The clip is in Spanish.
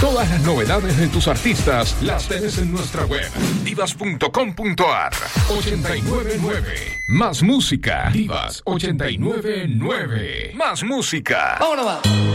Todas las novedades de tus artistas las tenés en nuestra web, divas.com.ar. 899. Más música. Divas 899. Más música. ¡Vámonos!